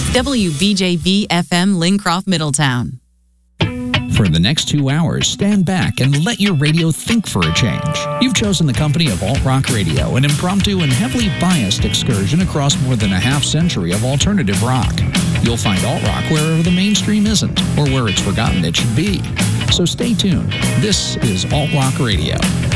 WBJV FM Lincroft, Middletown. For the next 2 hours, stand back and let your radio think for a change. You've chosen the company of Alt Rock Radio, an impromptu and heavily biased excursion across more than a half-century of alternative rock. You'll find alt rock wherever the mainstream isn't, or where it's forgotten it should be. So stay tuned. This is Alt Rock Radio.